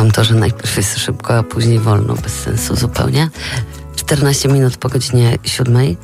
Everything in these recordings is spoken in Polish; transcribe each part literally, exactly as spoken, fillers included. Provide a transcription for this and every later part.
uwielbiam to, że najpierw jest szybko, a później wolno, bez sensu zupełnie. czternaście minut po godzinie siódmej.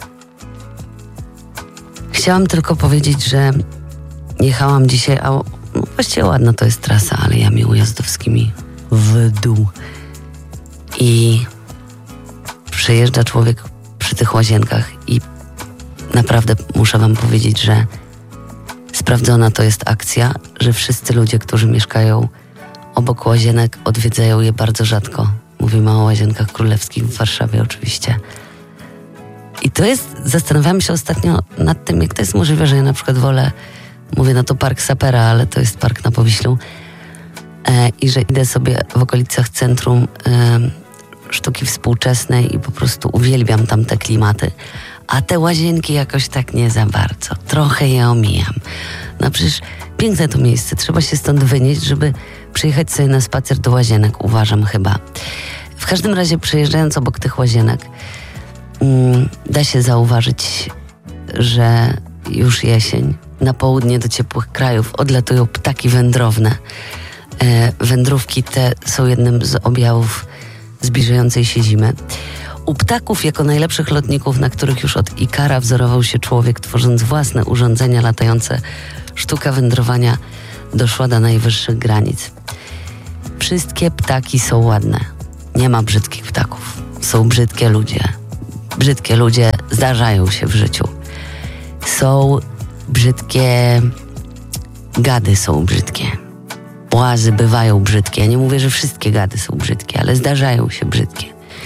Chciałam tylko powiedzieć, że jechałam dzisiaj, a no właściwie ładna to jest trasa, ale jami ujazdowskimi w dół. I przejeżdża człowiek przy tych łazienkach i naprawdę muszę wam powiedzieć, że sprawdzona to jest akcja, że wszyscy ludzie, którzy mieszkają obok łazienek, odwiedzają je bardzo rzadko. Mówimy o Łazienkach Królewskich w Warszawie oczywiście. I to jest, zastanawiałam się ostatnio nad tym, jak to jest możliwe, że ja na przykład wolę, mówię no to Park Sapera, ale to jest park na Powiślu, e, i że idę sobie w okolicach centrum e, sztuki współczesnej i po prostu uwielbiam tam te klimaty, a te łazienki jakoś tak nie za bardzo. Trochę je omijam. No przecież piękne to miejsce, trzeba się stąd wynieść, żeby przyjechać sobie na spacer do łazienek, uważam chyba. W każdym razie przejeżdżając obok tych łazienek mm, da się zauważyć, że już jesień, na południe do ciepłych krajów odlatują ptaki wędrowne. E, wędrówki te są jednym z objawów zbliżającej się zimy. U ptaków jako najlepszych lotników, na których już od Ikara wzorował się człowiek, tworząc własne urządzenia latające, sztuka wędrowania doszła do najwyższych granic. Wszystkie ptaki są ładne. Nie ma brzydkich ptaków. Są brzydkie ludzie. Brzydkie ludzie zdarzają się w życiu. Są brzydkie... Gady są brzydkie. Płazy bywają brzydkie. Ja nie mówię, że wszystkie gady są brzydkie, ale zdarzają się brzydkie.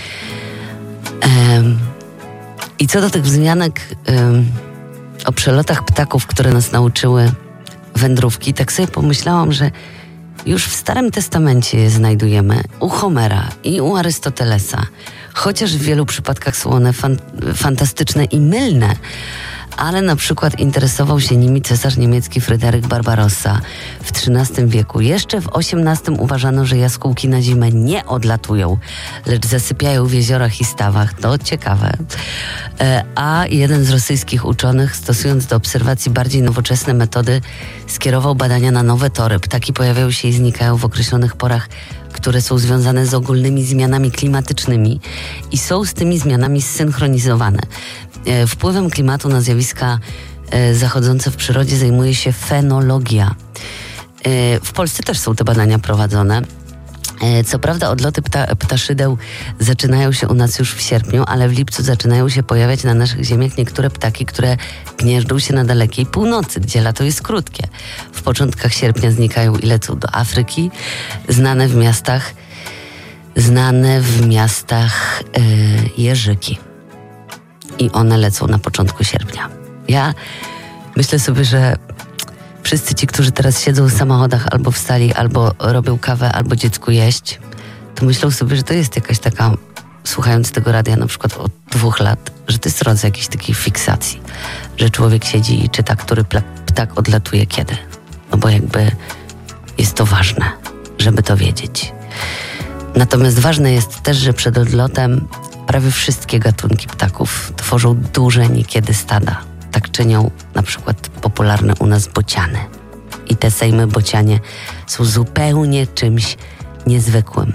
Um, I co do tych wzmianek um, o przelotach ptaków, które nas nauczyły wędrówki, tak sobie pomyślałam, że już w Starym Testamencie je znajdujemy u Homera i u Arystotelesa, chociaż w wielu przypadkach są one fan- fantastyczne i mylne, ale na przykład interesował się nimi cesarz niemiecki Fryderyk Barbarossa w trzynastym wieku. Jeszcze w osiemnastym uważano, że jaskółki na zimę nie odlatują, lecz zasypiają w jeziorach i stawach. To ciekawe. A jeden z rosyjskich uczonych, stosując do obserwacji bardziej nowoczesne metody, skierował badania na nowe tory. Ptaki pojawiają się i znikają w określonych porach, które są związane z ogólnymi zmianami klimatycznymi i są z tymi zmianami zsynchronizowane. Wpływem klimatu na zjawiska zachodzące w przyrodzie zajmuje się fenologia. W Polsce też są te badania prowadzone. Co prawda odloty pta- ptaszydeł zaczynają się u nas już w sierpniu, ale w lipcu zaczynają się pojawiać na naszych ziemiach niektóre ptaki, które gnieżdżą się na dalekiej północy, gdzie lato jest krótkie. W początkach sierpnia znikają i lecą do Afryki, znane w miastach, znane w miastach yy, jeżyki. I one lecą na początku sierpnia. Ja myślę sobie, że wszyscy ci, którzy teraz siedzą w samochodach albo w sali, albo robią kawę, albo dziecku jeść, to myślą sobie, że to jest jakaś taka, słuchając tego radia na przykład od dwóch lat, że to jest rodzaj jakiejś takiej fiksacji, że człowiek siedzi i czyta, który ptak odlatuje kiedy. No bo jakby jest to ważne, żeby to wiedzieć. Natomiast ważne jest też, że przed odlotem prawie wszystkie gatunki ptaków tworzą duże niekiedy stada. Tak czynią na przykład popularne u nas bociany. I te sejmy bocianie są zupełnie czymś niezwykłym.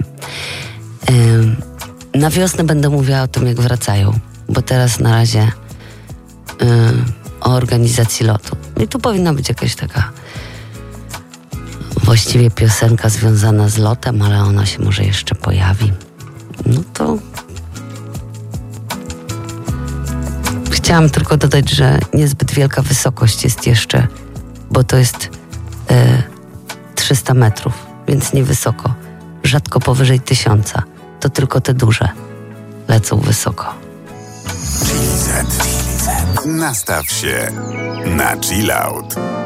Yy, na wiosnę będę mówiła o tym, jak wracają, bo teraz na razie yy, o organizacji lotu. I tu powinna być jakaś taka właściwie piosenka związana z lotem, ale ona się może jeszcze pojawi. No to chciałam tylko dodać, że niezbyt wielka wysokość jest jeszcze, bo to jest e, trzysta metrów, więc niewysoko. Rzadko powyżej tysiąca. To tylko te duże lecą wysoko. Nastaw się na chill out.